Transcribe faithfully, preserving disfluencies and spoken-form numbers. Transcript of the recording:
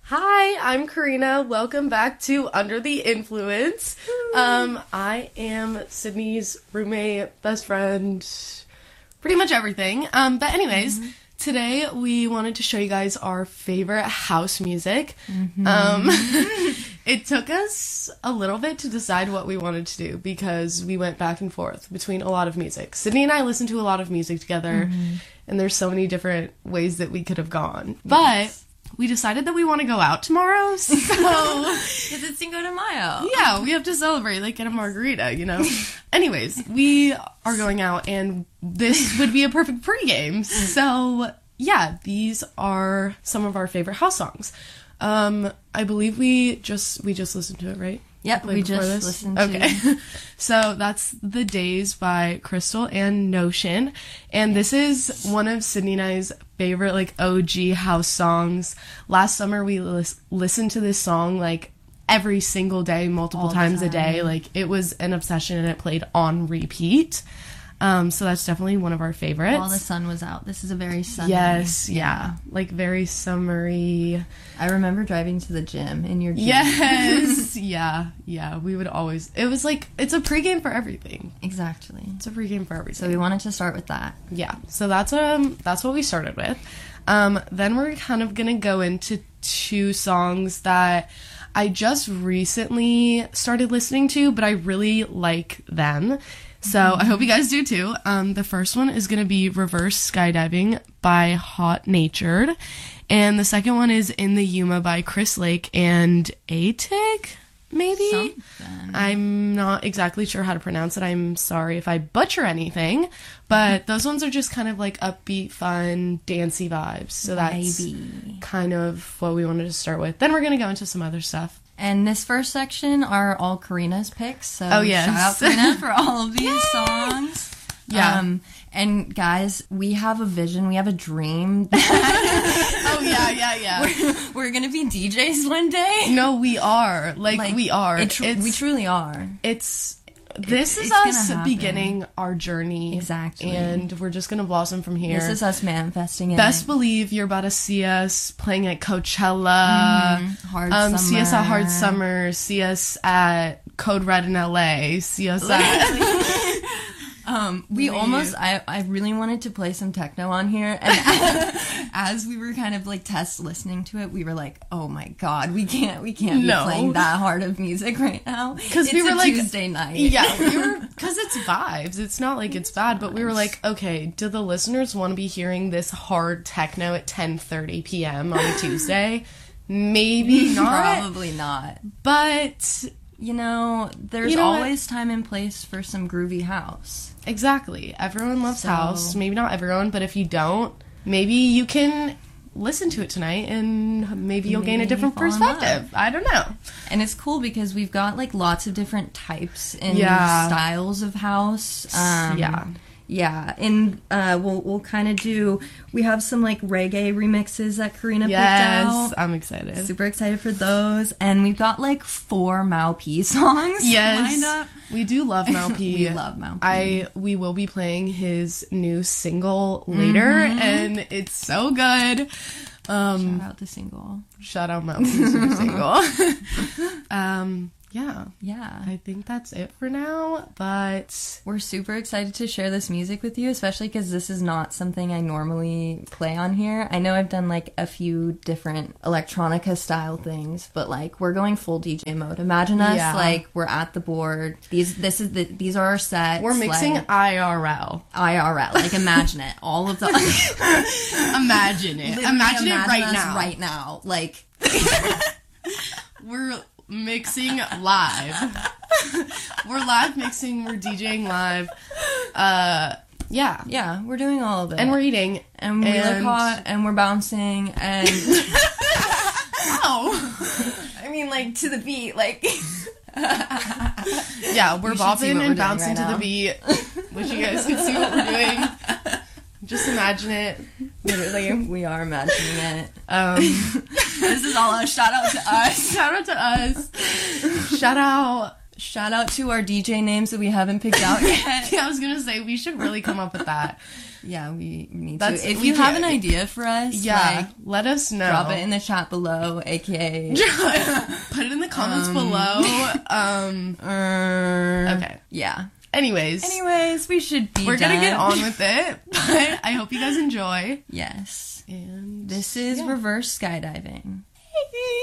Hi, I'm Karina. Welcome back to Under the Influence. Um, I am Sydney's roommate, best friend, pretty much everything. Um, but anyways, mm-hmm. Today we wanted to show you guys our favorite house music. Mm-hmm. Um, it took us a little bit to decide what we wanted to do because we went back and forth between a lot of music. Sydney and I listen to a lot of music together, mm-hmm. and there's so many different ways that we could have gone. Yes. But we decided that we want to go out tomorrow, so... Because it's Cinco de Mayo. Yeah, we have to celebrate, like, get a margarita, you know? Anyways, we are going out, and this would be a perfect pregame. So, yeah, these are some of our favorite house songs. Um, I believe we just we just listened to it, right? Yep, like we just this? listened to it. Okay. So that's The Days by Crystal and Notion. And this is one of Sydney and I's favorite, like, O G house songs. Last summer, we lis- listened to this song, like, every single day, multiple All times time. a day. Like, it was an obsession, and it played on repeat. Um, so that's definitely one of our favorites. While the sun was out. This is a very sunny. Yes, yeah. Like, very summery. I remember driving to the gym in your gym. Yes. yeah, yeah. We would always... It was like... It's a pregame for everything. Exactly. It's a pregame for everything. So we wanted to start with that. Yeah. So that's um that's what we started with. Um, then we're kind of going to go into two songs that I just recently started listening to, but I really like them. So I hope you guys do too. Um, the first one is going to be Reverse Skydiving by Hot Natured. And the second one is In the Yuma by Chris Lake and Atig, maybe? Something. I'm not exactly sure how to pronounce it. I'm sorry if I butcher anything. But those ones are just kind of like upbeat, fun, dancey vibes. So that's Maybe. kind of what we wanted to start with. Then we're going to go into some other stuff. And this first section are all Karina's picks, so oh, yes. shout out Karina for all of these songs. Yeah. Um, and guys, we have a vision, we have a dream. oh, yeah, yeah, yeah. We're, we're going to be D Js one day. No, we are. Like, like we are. It tr- we truly are. It's... This it's, is it's us beginning our journey. Exactly. And we're just going to blossom from here. This is us manifesting it. Best believe you're about to see us playing at Coachella. Mm-hmm. Hard um, Summer. See us at Hard Summer. See us at Code Red in L A. See us at... Um, we Leave. almost, I, I really wanted to play some techno on here, and as we were kind of like test listening to it, we were like, oh my god, we can't, we can't be no. playing that hard of music right now. Because we were a like, Tuesday night. Yeah, we were, because it's vibes, it's not like it's bad, but we were like, okay, do the listeners want to be hearing this hard techno at ten thirty p.m. on a Tuesday? Maybe not. Probably not. But... You know, there's you know always what? time and place for some groovy house. Exactly. Everyone loves so. house. Maybe not everyone, but if you don't, maybe you can listen to it tonight and maybe you'll maybe gain a different perspective. I don't know. And it's cool because we've got like lots of different types and yeah. styles of house. Um, yeah. Yeah, and uh, we'll we'll kind of do. We have some like reggae remixes that Karina yes, picked out. Yes, I'm excited. Super excited for those, and we've got like four Mau P songs. Yes, lined up. We do love Mau P. we love Mau P. I we will be playing his new single later, mm-hmm. and it's so good. Um, shout out the single. Shout out Mau P's new single. um. Yeah. Yeah. I think that's it for now, but... We're super excited to share this music with you, especially because this is not something I normally play on here. I know I've done, like, a few different electronica-style things, but, like, we're going full D J mode. Imagine us, yeah. like, we're at the board. These this is the these are our sets. We're mixing like, I R L. I R L. Like, imagine it. All of the... imagine it. Imagine, imagine it right now. right now. Like... we're... mixing live. We're live mixing, we're DJing live. Uh yeah. Yeah, we're doing all of it. And we're eating. And we and... look hot and we're bouncing and oh. I mean like to the beat, like yeah, we're bopping and bouncing right to the beat. Wish you guys could see what we're doing. Just imagine it. Literally, we are imagining it. Um, this is all a shout out to us. Shout out to us. Shout out. Shout out to our D J names that we haven't picked out yet. Yeah, I was gonna say we should really come up with that. Yeah, we need That's- to. If we you have can- an idea for us, Yeah, like, let us know. drop it in the chat below, aka Put it in the comments Um, below. Um. uh, Okay. Yeah. Anyways, Anyways, we should be we're gonna done. get on with it. But I hope you guys enjoy. Yes. And This is yeah. reverse skydiving.